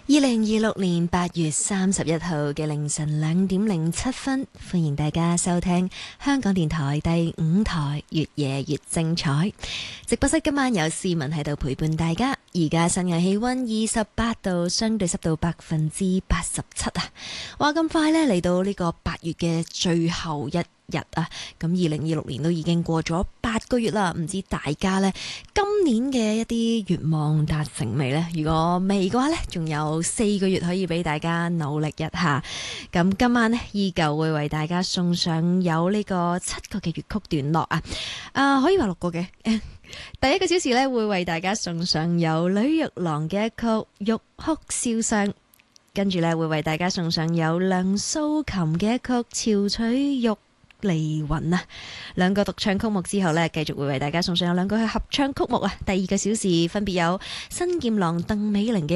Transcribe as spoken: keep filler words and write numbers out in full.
二零二六年八月三十一號嘅凌晨兩點零七分，歡迎大家收聽香港電台第五台越夜越精彩直播室。今晚有市民喺度陪伴大家。而家室外氣溫二十八度，相對濕度百分之八十七啊！話咁快呢，嚟到呢個八月嘅最後一日啊！咁二零二六年都已經過咗八個月啦，唔知大家呢，今年嘅一啲願望達成未呢？如果未嘅話呢，仲有四個月可以俾大家努力一下。咁今晚呢，依舊會為大家送上有呢個七個嘅粵曲段落啊！啊，可以話六個嘅。第一個小時呢，會為大家送上有呂玉郎嘅一曲《玉哭簫聲》，跟住呢，會為大家送上有梁素琴嘅一曲《潮取玉離魂》啊。兩個獨唱曲目之後呢，繼續會為大家送上有兩個嘅合唱曲目啊。第二個小時分別有新劍郎鄧美玲嘅